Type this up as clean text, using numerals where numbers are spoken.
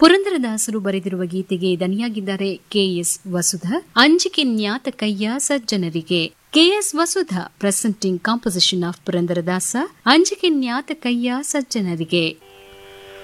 ಪುರಂದರದಾಸರು ಬರೆದಿರುವ ಗೀತೆಗೆ ದನಿಯಾಗಿದ್ದಾರೆ ಕೆಎಸ್ ವಸುಧಾ. ಅಂಜಿಕೆ ನ್ಯಾತ ಕಯ್ಯ ಸಜ್ಜನರಿಗೆ. KS Vasudha presenting composition of Purandaradasa, ಅಂಜಿಕೆ ನ್ಯಾತ ಕಯ್ಯ ಸಜ್ಜನರಿಗೆ.